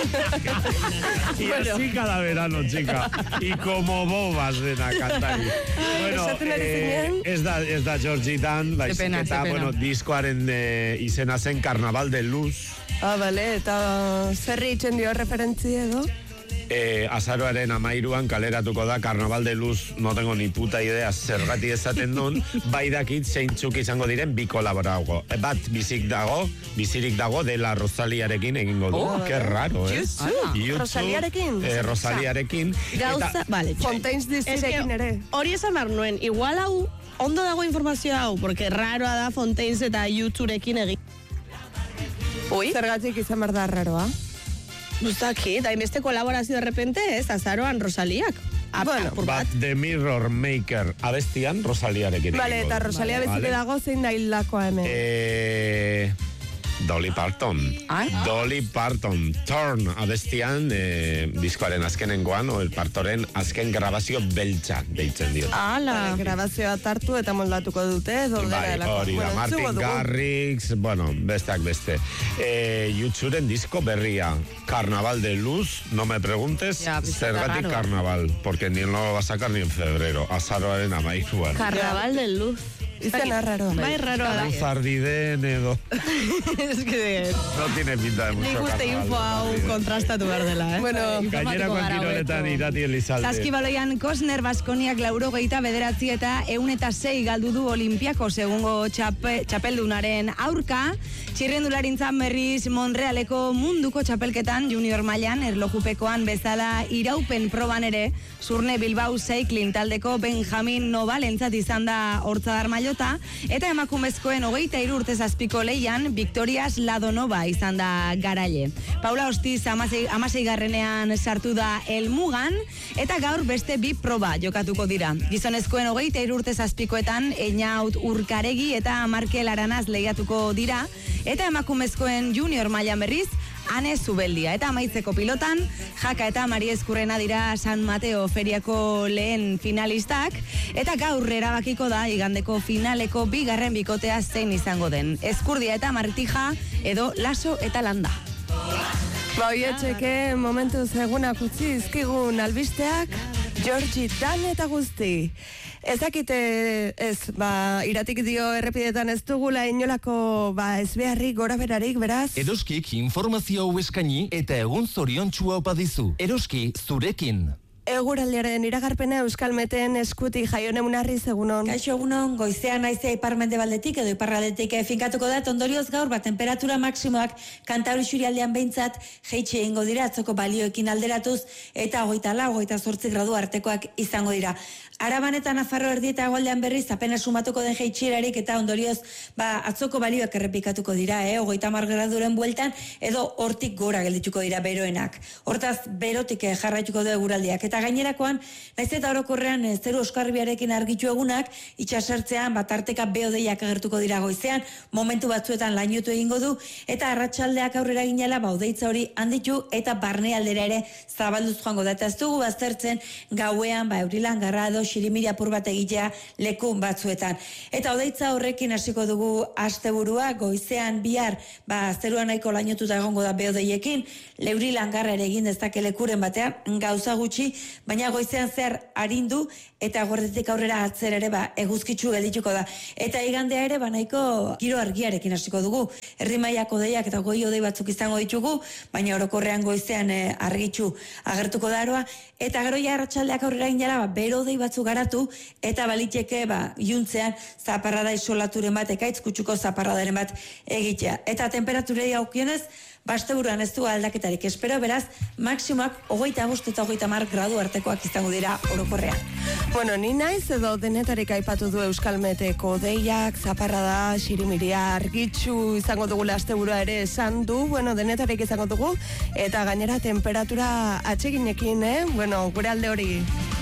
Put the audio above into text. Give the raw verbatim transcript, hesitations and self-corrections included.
Y bueno. Así cada verano, chica. Y como bobas de la cantari. Bueno, eh, ez da, ez da Georgie Dan, baizik eta, bueno, diskoaren eh, izena zen Carnaval de Luz. Ah, bale, eta zerri itzen dio referentzi edo? Eh, azaroaren amairuan kaleratuko da Carnaval de Luz, no tengo ni puta idea zergati esaten duen, bai dakit zeintzuk izango diren bi kolaborago. Bat bizik dago, bizirik dago dela Rosaliarekin egingo du. Oh, que raro, eh? YouTube. Rosaliarekin? Eh, Rosaliarekin. Gauza, vale. Fontaines dizirekin ere. Hori esan behar nuen, igual hau, ondo dago informazio hau, porque raroa da Fontaines eta YouTuberekin egin. Ui? Zergatik izan behar da raroa? Bustaki, da inbeste kolaborazio de repente ez, azaroan Rosaliak. Ah, bueno, bat The Mirror Maker abestian Rosaliarekin. Vale, eta Rosalia vale, bezike vale. Dago zein da hilakoa hemen. Eh... Dolly Parton. Ah? Dolly Parton. Turn abestian eh, diskoaren azkenengoan, o el Partoren azken grabazio beltza deitzen diot. Ala, vale, grabazioa tartu eta moldatuko dute. Bai, hori da, Martin Garrix, bueno, besteak beste. Eh, YouTuberen disko berria, Carnaval de Luz, no me preguntes, ja, zergatik Carnaval, porque ni lo va a sacar ni en febrero, azaroaren amairuan. Carnaval de Luz. Izan arraro. Bai, raroa da. Luzardiden edo. Es que... No tiene pinta de mucho carnaval. Nik uste info hau kontrastatu behar dela, eh? Bueno, gainerako kiroletan Irati Elizalde. Saskibaloian Kosner Baskoniak laurogeita bederatzi eta ehun eta sei galdu du Olimpiako segungo txape, txapeldunaren aurka. Txirrendularintzan berriz Monrealeko munduko txapelketan junior mailan erlojupekoan bezala iraupen proban ere Zurne Bilbao Cycling taldeko Benjamin Novalentzat izan da hortzadar mailota, eta emakumezkoen hogeita hiru urte zazpiko leian Victorias Ladonova izan da garaile. Paula Ostiz hamasei garrenean sartu da helmugan, eta gaur beste bi proba jokatuko dira. Gizonezkoen hogeita hiru urte zazpikoetan Einaut Urkaregi eta Markel Aranaz lehiatuko dira, eta emakumezkoen junior mailan berriz Ane Zubeldia. Eta amaitzeko pilotan, Jaka eta Mari Eskurrena dira San Mateo feriako lehen finalistak, eta gaur erabakiko da igandeko finaleko bigarren bikotea zein izango den. Eskurdia eta Martija edo Laso eta Landa. Ba, oietxeke, momentu zegunak utzi izkigun albisteak, Georgie Dan eta guzti. Ezakite, ez, ba, iratik dio errepidetan ez dugula inolako, ba, ez beharrik, gora berarik, beraz? Eroskik informazio hau eskaini eta egun zoriontxua opa dizu. Eroski, zurekin. Eguraldiaren iragarpena Euskalmeten eskuti Jaione Munarriz, egunon. Kaixo, egunon, goizean naizea iparmendebaldetik edo iparraldetik finkatuko da, ondorioz gaur bat temperatura maksimoak Kantauri Xurialdean behintzat jeitxe egingo dira, atzoko balioekin alderatuz, eta hogeita lau, hogeita zortzi gradu artekoak izango dira. Araban eta Nafarro erdi eta hegoaldean berriz apenas sumatuko den jeitxerarik eta ondorioz ba, atzoko balioak errepikatuko dira, eh? hogeita hamar graduren bueltan, edo hortik gora geldituko dira beroenak. Hortaz, berotik jarraituko du eguraldiak. Eta gainerakoan, naiz eta orokorrean zeru oskarbiarekin argitu egunak, itxasertzean bat arteka beodeiak agertuko dira goizean, momentu batzuetan lainotu egingo du, eta arratsaldeak aurrera ginela baudeitza hori handitu eta barnealdera ere zabalduz joango da. Eta ez dugu baztertzen gauean, ba, eurilan garrado, xirimiri apur bat egitea leku batzuetan. Eta odeitza horrekin hasiko dugu asteburua, goizean bihar, ba, zerua nahiko lainotuta egongo da beodeiekin, leuri langarra ere egin dezake lekuren batean, gauza gutxi, baina goizean zer arindu, eta gordetik aurrera atzer ere, ba, eguzkitzu geldituko da. Eta igandea ere, ba, nahiko giro argiarekin hasiko dugu. Herri mailako odeiak eta goi odei batzuk izango ditugu, baina orokorrean goizean eh, argitzu agertuko daroa, eta gero ja arratsaldeak aurrera ginela, ba, bero odei batzuk garatu, eta baliteke, ba, iuntzean zaparrada isolaturen bat, ekaitz kutsuko zaparradaren bat egitea. Eta temperaturei aukionez, basteburuan ez du aldaketarik espero, beraz, maksimoak hogeita bost eta hogeita hamar gradu artekoak izango dira orokorrean. Bueno, ni naiz edo denetarik aipatu du Euskalmeteko deiak, zaparrada, xirimiria, argitxu izango dugula asteburua ere esan du, bueno, denetarik izango dugu, eta gainera temperatura atseginekin, eh? Bueno, gure alde hori